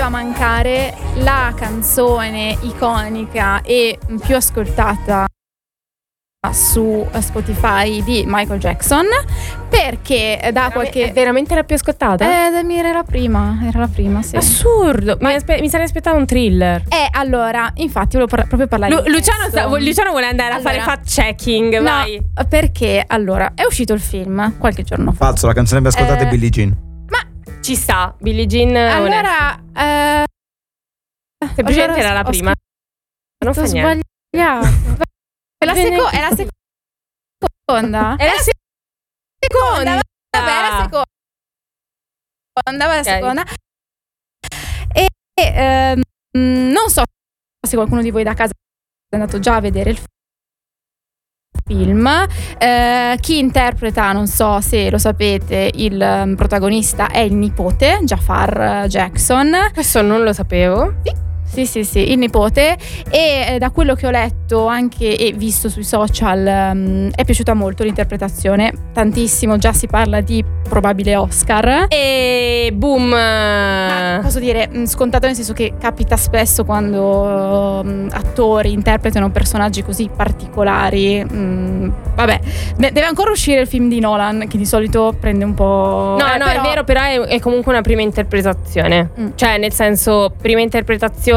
poteva mancare la canzone iconica e più ascoltata su Spotify di Michael Jackson, perché da qualche... È veramente la più ascoltata? Era la prima, sì. Assurdo, mi sarei aspettato un Thriller. Allora, infatti volevo proprio parlare di Luciano vuole andare a fare fact checking, no, vai. Perché allora è uscito il film qualche giorno fa. Falso, la canzone più ascoltata è Billie Jean. Ma ci sta, Billie Jean. allora semplicemente era la prima. Non fa niente. Sbagliato. È la seconda. È la seconda. Vabbè, è la seconda. E non so se qualcuno di voi da casa è andato già a vedere il film. Chi interpreta, non so se lo sapete, il protagonista è il nipote, Jafar Jackson. Questo non lo sapevo. Sì, il nipote, e da quello che ho letto anche e visto sui social è piaciuta molto l'interpretazione, tantissimo, già si parla di probabile Oscar. E boom! Ma posso dire scontato, nel senso che capita spesso quando attori interpretano personaggi così particolari. Vabbè, deve ancora uscire il film di Nolan, che di solito prende un po'... No, è vero, però è comunque una prima interpretazione. Cioè, nel senso, prima interpretazione,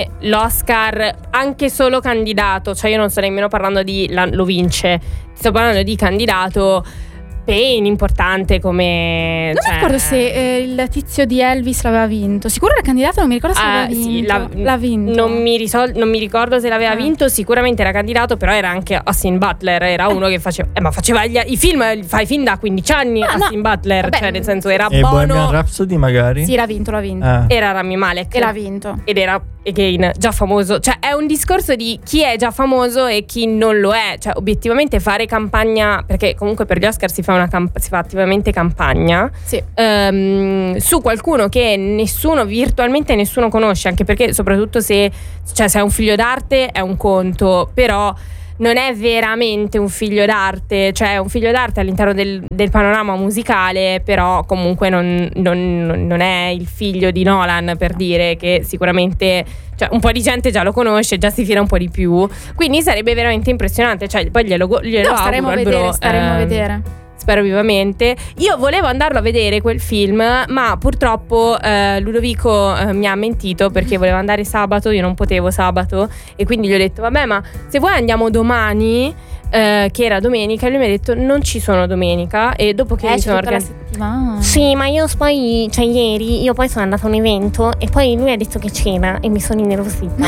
l'Oscar anche solo candidato, cioè io non sto nemmeno parlando di lo vince, sto parlando di candidato ben importante come... Non mi ricordo se il tizio di Elvis l'aveva vinto. Sicuro era candidato, non mi ricordo se l'aveva vinto. L'ha vinto. Non mi ricordo se l'aveva vinto, sicuramente era candidato, però era anche Austin Butler, era uno che faceva... ma faceva i film, fa i film da 15 anni, Austin Butler, vabbè, cioè nel senso era e buono. Bohemian Rhapsody magari? Sì, l'ha vinto. Era Rami Malek. E l'ha vinto. Ed era, again, già famoso. Cioè è un discorso di chi è già famoso e chi non lo è. Cioè obiettivamente fare campagna, perché comunque per gli Oscar si fa attivamente campagna, sì, su qualcuno che virtualmente nessuno conosce, anche perché soprattutto se è un figlio d'arte è un conto, però non è veramente un figlio d'arte, cioè è un figlio d'arte all'interno del panorama musicale, però comunque non è il figlio di Nolan, per dire, che sicuramente, cioè, un po' di gente già lo conosce, già si fila un po' di più, quindi sarebbe veramente impressionante, cioè poi glielo staremo a vedere. Spero vivamente. Io volevo andarlo a vedere quel film, ma purtroppo Ludovico mi ha mentito, perché voleva andare sabato, io non potevo sabato, e quindi gli ho detto vabbè, ma se vuoi andiamo domani, che era domenica, e lui mi ha detto non ci sono domenica, e dopo che mi sono organizzata. Sì, ma io poi, cioè ieri, io poi sono andata a un evento e poi lui ha detto che c'era e mi sono innervosita.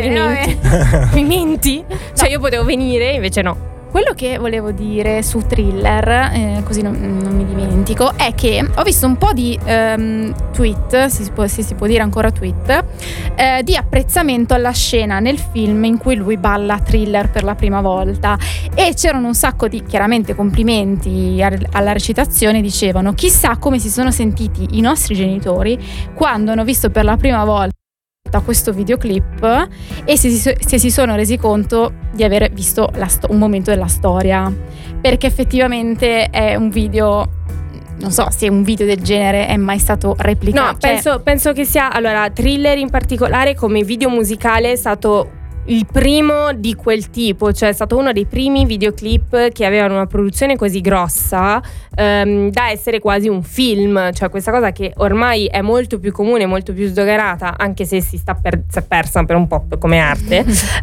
Mi menti? Cioè io potevo venire, invece no. Quello che volevo dire su Thriller, così non mi dimentico, è che ho visto un po' di tweet, si può dire ancora tweet, di apprezzamento alla scena nel film in cui lui balla Thriller per la prima volta, e c'erano un sacco di, chiaramente, complimenti alla recitazione. Dicevano chissà come si sono sentiti i nostri genitori quando hanno visto per la prima volta questo videoclip e se si sono resi conto di aver visto un momento della storia, perché effettivamente è un video, non so se un video del genere è mai stato replicato. No, penso che sia, allora, Thriller in particolare come video musicale è stato il primo di quel tipo, cioè è stato uno dei primi videoclip che avevano una produzione così grossa da essere quasi un film, cioè questa cosa che ormai è molto più comune, molto più sdoganata, anche se si sta persa per un po' come arte.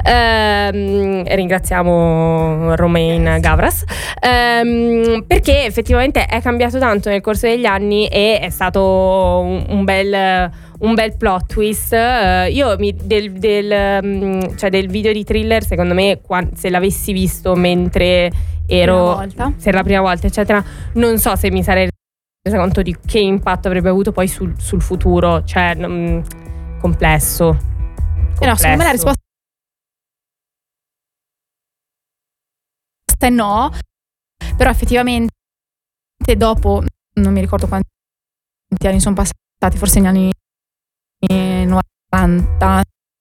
Ringraziamo Romain Gavras, perché effettivamente è cambiato tanto nel corso degli anni e è stato un bel plot twist. Io del video di Thriller, secondo me, se l'avessi visto mentre ero se era la prima volta, eccetera, non so se mi sarei resa conto di che impatto avrebbe avuto poi sul futuro, cioè complesso. No, secondo me la risposta è no, però effettivamente dopo non mi ricordo quanti anni sono passati, forse negli anni 90,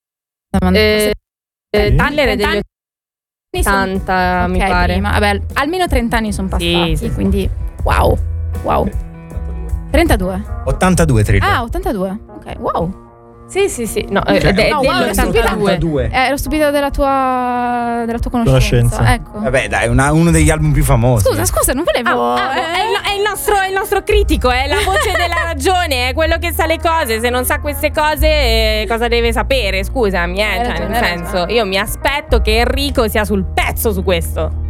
Thriller è degli 80, mi pare. Prima. Vabbè, almeno 30 anni sono passati, sì. Quindi wow. 32. 82 Thriller. 82. Ok, wow. Sì. No, Cioè, dell'82. Ero stupita della tua conoscenza. Ecco. Vabbè, dai, uno degli album più famosi. Scusa, non volevo. È il nostro critico, è la voce della ragione, è quello che sa le cose. Se non sa queste cose, cosa deve sapere? Scusami, cioè, nel senso, io mi aspetto che Enrico sia sul pezzo su questo.